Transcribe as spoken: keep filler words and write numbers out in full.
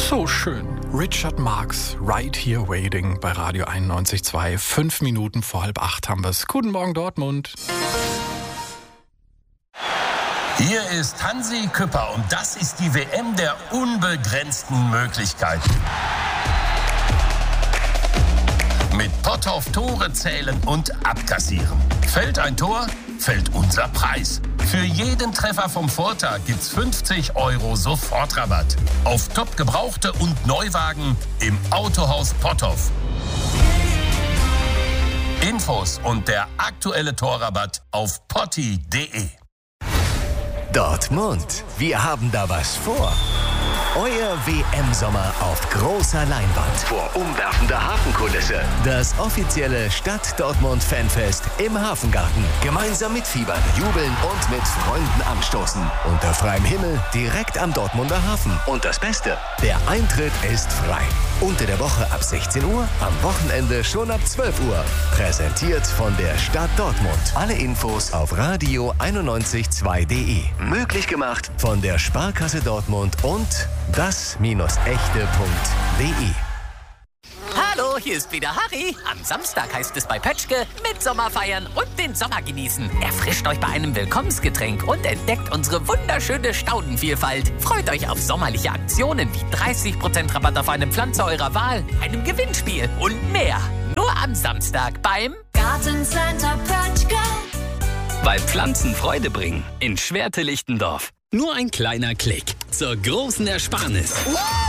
So schön. Richard Marx, Right Here Waiting bei Radio einundneunzig Komma zwei. Fünf Minuten vor halb acht haben wir es. Guten Morgen, Dortmund. Hier ist Hansi Küpper und das ist die W M der unbegrenzten Möglichkeiten. Mit Potthoff Tore zählen und abkassieren. Fällt ein Tor, fällt unser Preis. Für jeden Treffer vom Vortag gibt's fünfzig Euro Sofortrabatt. Auf top gebrauchte und Neuwagen im Autohaus Potthoff. Infos und der aktuelle Torrabatt auf potti punkt de. Dortmund, wir haben da was vor. Euer W M-Sommer auf großer Leinwand vor umwerfender Hafenkulisse. Das offizielle Stadt-Dortmund-Fanfest im Hafengarten. Gemeinsam mitfiebern, jubeln und mit Freunden anstoßen. Unter freiem Himmel, direkt am Dortmunder Hafen. Und das Beste, der Eintritt ist frei. Unter der Woche ab sechzehn Uhr, am Wochenende schon ab zwölf Uhr. Präsentiert von der Stadt Dortmund. Alle Infos auf radio einundneunzig Komma zwei punkt de. Möglich gemacht von der Sparkasse Dortmund und das echte punkt de. Hallo, hier ist wieder Harry. Am Samstag heißt es bei Pötschke mit Sommer feiern und den Sommer genießen. Erfrischt euch bei einem Willkommensgetränk und entdeckt unsere wunderschöne Staudenvielfalt. Freut euch auf sommerliche Aktionen wie dreißig Prozent Rabatt auf eine Pflanze eurer Wahl, einem Gewinnspiel und mehr. Nur am Samstag beim Gartencenter Pötschke. Weil Pflanzen Freude bringen. In Schwerte-Lichtendorf. Nur ein kleiner Klick zur großen Ersparnis. Wow!